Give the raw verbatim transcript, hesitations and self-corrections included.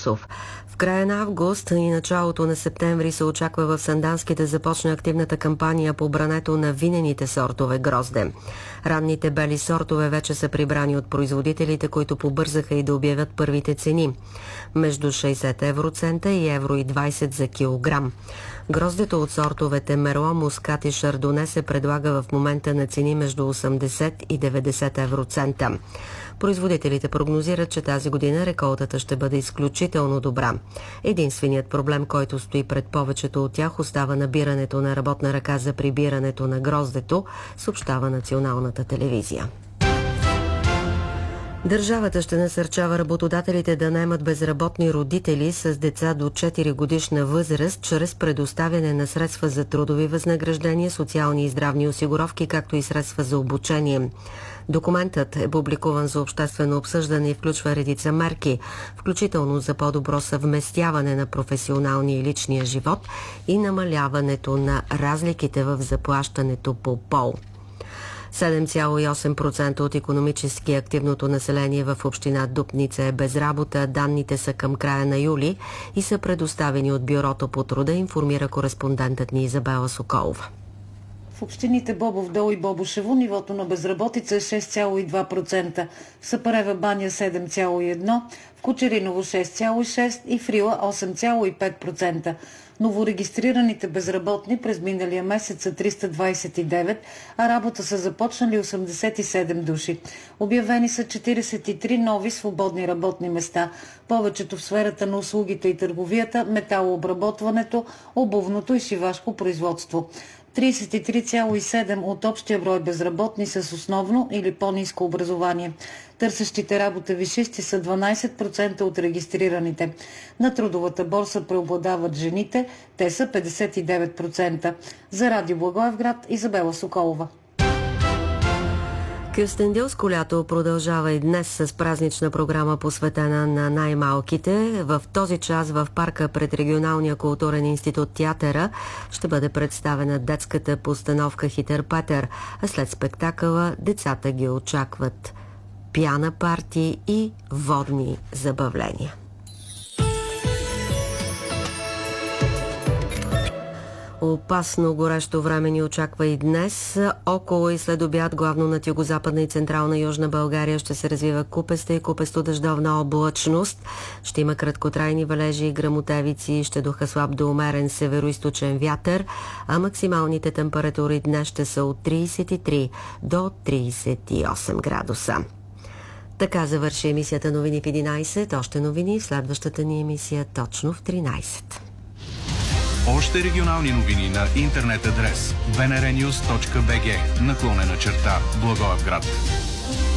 Борсов. В края на август и началото на септември се очаква в Сандански да започне активната кампания по брането на винените сортове грозде. Ранните бели сортове вече са прибрани от производителите, които побързаха и да обявят първите цени – между шейсет евроцента и евро и двайсет за килограм. Гроздето от сортовете Мерло, Мускат и Шардоне се предлага в момента на цени между осемдесет и деветдесет евроцента. Производителите прогнозират, че тази година реколтата ще бъде изключително добра. Единственият проблем, който стои пред повечето от тях, остава набирането на работна ръка за прибирането на гроздето, съобщава националната телевизия. Държавата ще насърчава работодателите да наемат безработни родители с деца до четири годишна възраст чрез предоставяне на средства за трудови възнаграждения, социални и здравни осигуровки, както и средства за обучение. Документът е публикуван за обществено обсъждане и включва редица мерки, включително за по-добро съвместяване на професионалния и личния живот и намаляването на разликите в заплащането по пол. седем цяло и осем процента от икономически активното население в община Дупница е без работа. Данните са към края на юли и са предоставени от Бюрото по труда, информира кореспондентът ни Изабела Соколова. В общините Бобов дол и Бобошево нивото на безработица е шест цяло и два процента, в Сапарева баня седем цяло и едно процента, в Кочериново шест цяло и шест процента и в Рила осем цяло и пет процента. Новорегистрираните безработни през миналия месец са триста двайсет и девет, а работа са започнали осемдесет и седем души. Обявени са четирийсет и три нови свободни работни места, повечето в сферата на услугите и търговията, металообработването, обувното и шивашко производство. трийсет и три цяло и седем процента от общия брой безработни с основно или по-ниско образование. Търсещите работа висшисти са дванайсет процента от регистрираните. На трудовата борса преобладават жените, те са петдесет и девет процента. За Радио Благоевград, Изабела Соколова. Кюстендилско лято продължава и днес с празнична програма, посветена на най-малките. В този час в парка пред Регионалния културен институт Театъра ще бъде представена детската постановка Хитър Петър, а след спектакъла децата ги очакват пиана парти и водни забавления. Опасно горещо време ни очаква и днес. Около и след обяд, главно над югозападна и централна Южна България, ще се развива купеста и купесто-дъждовна облачност. Ще има краткотрайни валежи и гръмотевици, ще духа слаб до умерен североизточен вятър, а максималните температури днес ще са от трийсет и три до трийсет и осем градуса. Така завърши емисията Новини в единайсет. Още новини в следващата ни емисия точно в тринайсет. Още регионални новини на интернет адрес би ен ар нюз точка би джи наклонена черта Благоевград.